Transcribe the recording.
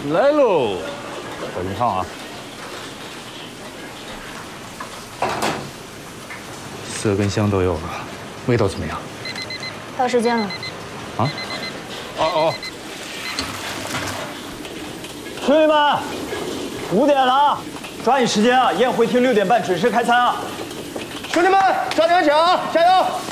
来喽，小心烫啊！色跟香都有了，味道怎么样？ 到时间了。 啊？哦。 兄弟们，5点了啊，抓紧时间啊！宴会厅6点半准时开餐啊！ 兄弟们，抓紧抢，加油！